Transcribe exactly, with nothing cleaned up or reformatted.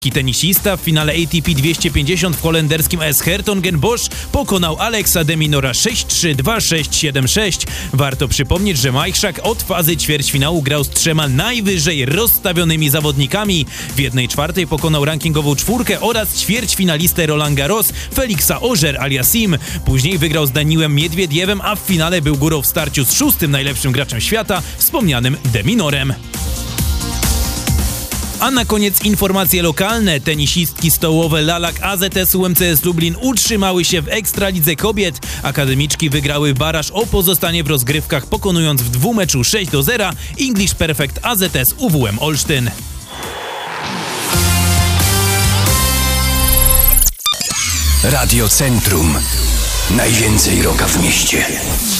Tenisista w finale A T P dwieście pięćdziesiąt w holenderskim S. Hertogenbosch pokonał Alexa de Minaura sześć trzy, dwa sześć, siedem sześć. Warto przypomnieć, że Majchrzak od fazy ćwierćfinału grał z trzema najwyżej rozstawionymi zawodnikami. W jednej czwartej pokonał rankingową czwórkę oraz ćwierćfinalistę Roland Garros Felixa Auger-Aliassime. Później wygrał z Daniilem Miedwiediewem, a w finale był górą w starciu z szóstym najlepszym graczem świata, wspomnianym de Minaurem. A na koniec informacje lokalne. Tenisistki stołowe Lalak A Z S U M C S Lublin utrzymały się w Ekstralidze Kobiet. Akademiczki wygrały baraż o pozostanie w rozgrywkach, pokonując w dwumeczu sześć do zera English Perfect A Z S U W M Olsztyn. Radio Centrum. Najwięcej rocka w mieście.